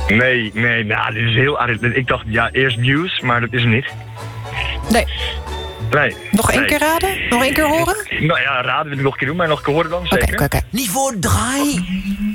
Nee, dit is heel aardig. Ik dacht, eerst Muse, maar dat is het niet. Nee. Nee. Nog één keer raden? Nog één keer horen? Nou ja, raden wil ik nog een keer doen, maar nog een keer horen dan, zeker. Oké. Niveau 3.